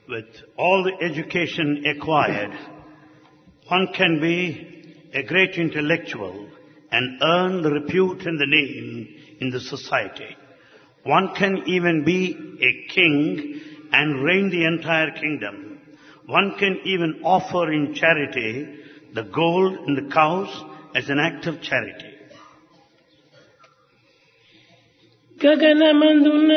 with all the education acquired, one can be a great intellectual and earn the repute and the name in the society. One can even be a king and reign the entire kingdom. One can even offer in charity the gold and the cows as an act of charity. గగనమందున